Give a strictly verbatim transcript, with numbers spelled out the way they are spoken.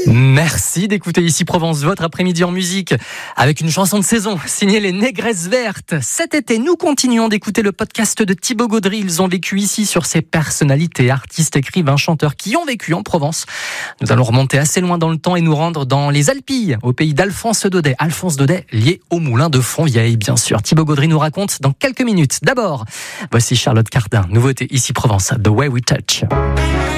Merci d'écouter Ici Provence, votre après-midi en musique, avec une chanson de saison signée Les Négresses Vertes. Cet été, nous continuons d'écouter le podcast de Thibaut Gaudry. Ils ont vécu ici sur ces personnalités, artistes, écrivains, chanteurs qui ont vécu en Provence. Nous allons remonter assez loin dans le temps et nous rendre dans les Alpilles, au pays d'Alphonse Daudet. Alphonse Daudet, lié au moulin de Fontvieille, bien sûr. Thibaut Gaudry nous raconte dans quelques minutes. D'abord, voici Charlotte Cardin, nouveauté Ici Provence, The Way We Touch.